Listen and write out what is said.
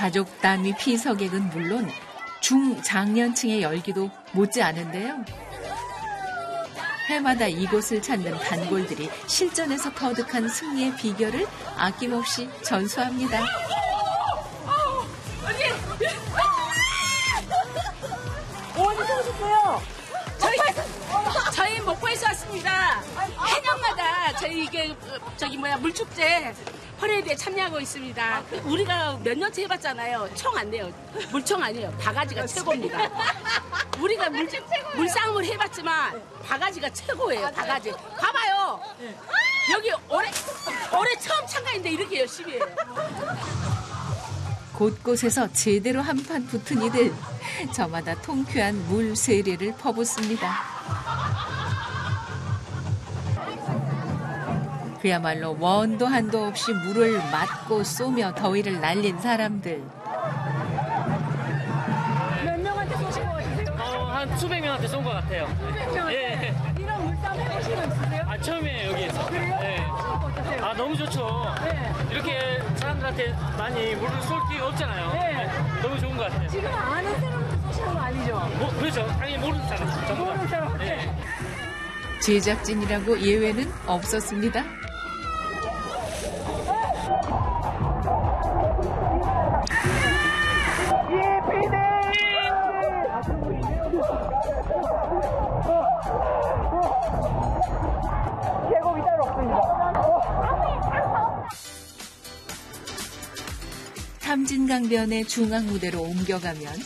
가족 단위 피서객은 물론 중장년층의 열기도 못지않은데요. 해마다 이곳을 찾는 단골들이 실전에서 터득한 승리의 비결을 아낌없이 전수합니다. 어디서 오셨어요? 저희 목포에서 왔습니다. 해년마다 저희 이게 물축제 퍼레이드에 참여하고 있습니다. 우리가 몇 년째 해봤잖아요. 총 안 내요. 물총 아니에요. 바가지가 최고입니다. 우리가 물싸움을 해봤지만 바가지가 최고예요. 바가지. 봐봐요. 여기 올해 처음 참가인데 이렇게 열심히 해요. 곳곳에서 제대로 한판 붙은 이들. 저마다 통쾌한 물 세례를 퍼붓습니다. 그야말로 원도 한도 없이 물을 맞고 쏘며 더위를 날린 사람들. 몇 명한테 쏘신 것 같으세요? 한 수백 명한테 쏜 것 같아요. 수백 명한테? 예. 이런 물싸움 해보신 거 있으세요? 처음이에요, 여기에서. 그래요? 네. 하시는 거 어떠세요? 너무 좋죠. 네. 이렇게 사람들한테 많이 물을 쏠 기회가 없잖아요. 네. 너무 좋은 것 같아요. 지금 아는 사람한테 쏘시는 거 아니죠? 그렇죠. 당연히 모르는 사람. 전부 다. 모르는 사람. 네. 제작진이라고 예외는 없었습니다. 탐진강변의 중앙 무대로 옮겨가면